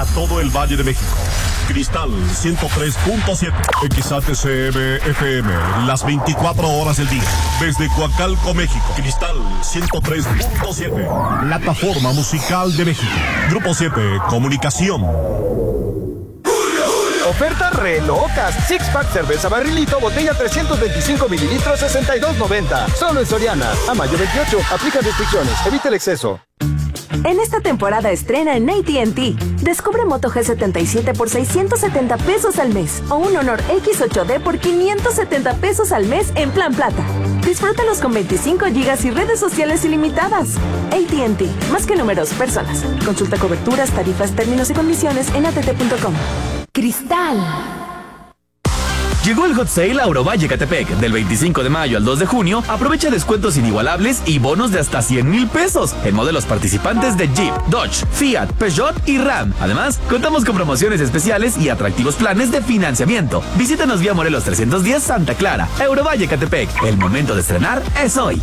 todo el Valle de México. Cristal 103.7, XHCM FM, las 24 horas del día. Desde Coacalco, México. Cristal 103.7, plataforma musical de México. Grupo 7, Comunicación. Ofertas re locas. Six Pack cerveza barrilito, botella 325 mililitros, 62.90. Solo en Soriana. A mayo 28. Aplica restricciones. Evita el exceso. En esta temporada estrena en AT&T. Descubre Moto G77 por 670 pesos al mes o un Honor X8D por 570 pesos al mes en Plan Plata. Disfrútalos con 25 gigas y redes sociales ilimitadas. AT&T, más que números, personas. Consulta coberturas, tarifas, términos y condiciones en att.com. Cristal. Llegó el Hot Sale a Eurovalle Ecatepec. Del 25 de mayo al 2 de junio, aprovecha descuentos inigualables y bonos de hasta 100,000 pesos en modelos participantes de Jeep, Dodge, Fiat, Peugeot y Ram. Además, contamos con promociones especiales y atractivos planes de financiamiento. Visítanos vía Morelos 310 Santa Clara. Eurovalle Ecatepec. El momento de estrenar es hoy.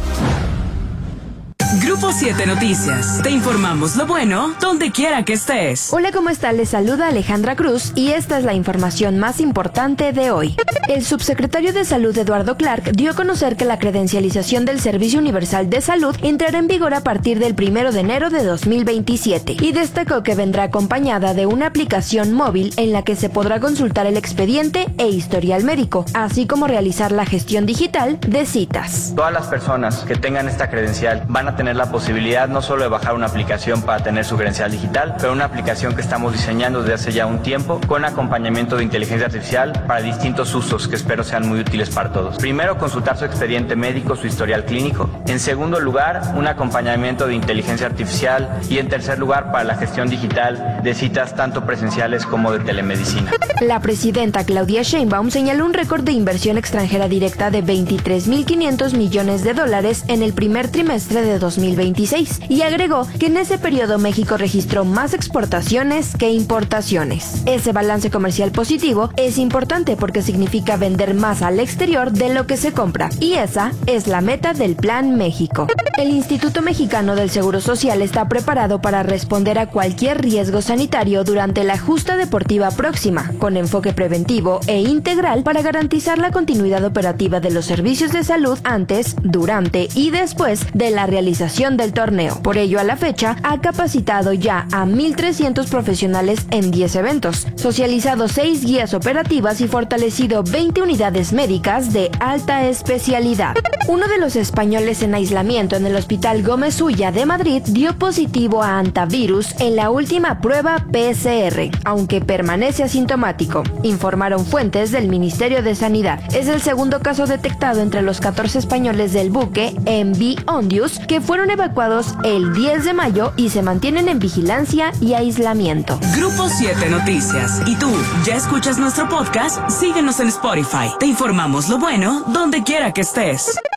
Grupo 7 Noticias. Te informamos lo bueno donde quiera que estés. Hola, ¿cómo está? Les saluda Alejandra Cruz y esta es la información más importante de hoy. El subsecretario de Salud, Eduardo Clark, dio a conocer que la credencialización del Servicio Universal de Salud entrará en vigor a partir del 1 de enero de 2027 y destacó que vendrá acompañada de una aplicación móvil en la que se podrá consultar el expediente e historial médico, así como realizar la gestión digital de citas. Todas las personas que tengan esta credencial van a tener la posibilidad no solo de bajar una aplicación para tener su credencial digital, pero una aplicación que estamos diseñando desde hace ya un tiempo con acompañamiento de inteligencia artificial para distintos usos que espero sean muy útiles para todos. Primero, consultar su expediente médico, su historial clínico. En segundo lugar, un acompañamiento de inteligencia artificial. Y en tercer lugar, para la gestión digital de citas tanto presenciales como de telemedicina. La presidenta Claudia Sheinbaum señaló un récord de inversión extranjera directa de $23,500 millones en el primer trimestre de 2026 y agregó que en ese periodo México registró más exportaciones que importaciones. Ese balance comercial positivo es importante porque significa vender más al exterior de lo que se compra y esa es la meta del Plan México. El Instituto Mexicano del Seguro Social está preparado para responder a cualquier riesgo sanitario durante la justa deportiva próxima, con enfoque preventivo e integral para garantizar la continuidad operativa de los servicios de salud antes, durante y después de la realización del torneo. Por ello, a la fecha, ha capacitado ya a 1,300 profesionales en 10 eventos, socializado 6 guías operativas y fortalecido 20 unidades médicas de alta especialidad. Uno de los españoles en aislamiento en el Hospital Gómez Ulla de Madrid dio positivo a hantavirus en la última prueba PCR, aunque permanece asintomático, informaron fuentes del Ministerio de Sanidad. Es el segundo caso detectado entre los 14 españoles del buque MV Ondius que fueron evacuados el 10 de mayo y se mantienen en vigilancia y aislamiento. Grupo 7 Noticias. ¿Y tú, ya escuchas nuestro podcast? Síguenos en Spotify. Te informamos lo bueno donde quiera que estés.